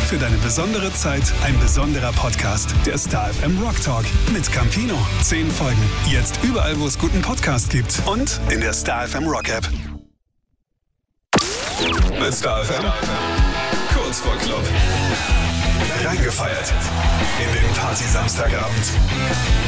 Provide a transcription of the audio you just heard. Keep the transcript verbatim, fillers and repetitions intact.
Für deine besondere Zeit ein besonderer Podcast. Der Star F M Rock Talk mit Campino. Zehn Folgen. Jetzt überall, wo es guten Podcast gibt. Und in der Star F M Rock App. Mit Star F M. Kurz vor Club. Reingefeiert. In den Party-Samstagabend.